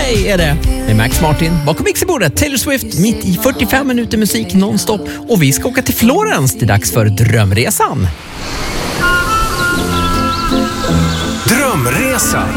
Holiday är det. Med Max Martin bakom mixerbordet. Taylor Swift mitt i 45 minuter musik nonstop. Och vi ska åka till Florens. Det är dags för Drömresan. Drömresan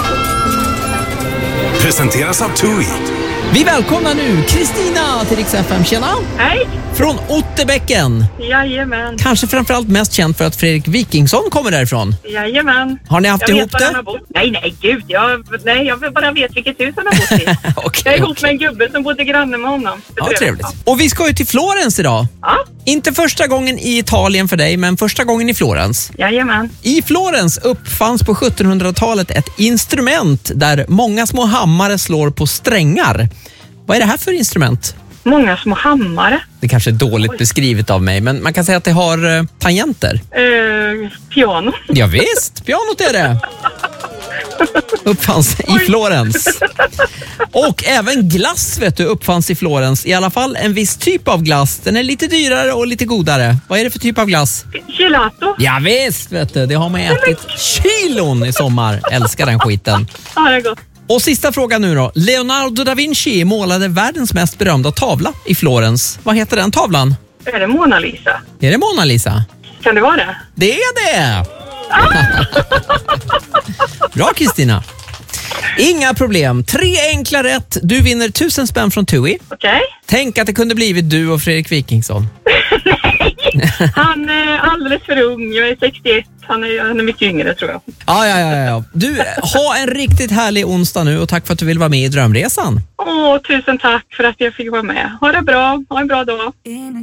presenteras av TUI. Vi välkomnar nu Kristina till Rix FM. Tjena! Hej! Från Otterbäcken. Jajamän. Kanske framförallt mest känd för att Fredrik Wikingsson kommer därifrån. Jajamän. Har ni haft ihop det? Nej, gud. Jag bara vet vilket hus han har bott i. Okay, jag är ihop med en gubbe som bodde granne med honom. Ja, trevligt. Och vi ska ju till Florens idag. Ja. Inte första gången i Italien för dig, men första gången i Florens. Jajamän. I Florens uppfanns på 1700-talet ett instrument där många små hammare slår på strängar. Vad är det här för instrument? Många små hammare. Det kanske är dåligt beskrivet av mig, men man kan säga att det har tangenter. Piano. Ja visst, pianot är det. Uppfanns i Florens. Och även glass, vet du, uppfanns i Florens. I alla fall en viss typ av glass. Den är lite dyrare och lite godare. Vad är det för typ av glass? Gelato. Ja visst, vet du. Det har man ätit kilon i sommar. Älskar den skiten. Ja, det är gott. Och sista frågan nu då. Leonardo da Vinci målade världens mest berömda tavla i Florens. Vad heter den tavlan? Är det Mona Lisa? Är det Mona Lisa? Kan det vara det? Det är det! Bra Kristina. Inga problem. 3 enkla rätt. Du vinner 1000 spänn från TUI. Okej. Tänk att det kunde blivit du och Fredrik Wikingsson. Nej, han är alldeles för ung. Jag är 61. Han är mycket yngre, tror jag. Ja. Du, ha en riktigt härlig onsdag nu och tack för att du vill vara med i Drömresan. Tusen tack för att jag fick vara med. Ha det bra. Ha en bra dag.